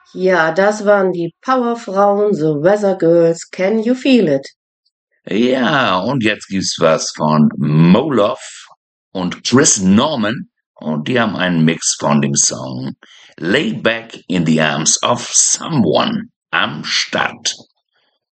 Ja, das waren die Powerfrauen, The Weather Girls, Can You Feel It? Ja, und jetzt gibt's was von Moloff und Chris Norman und die haben einen Mix von dem Song Laid Back in the Arms of Someone am Start.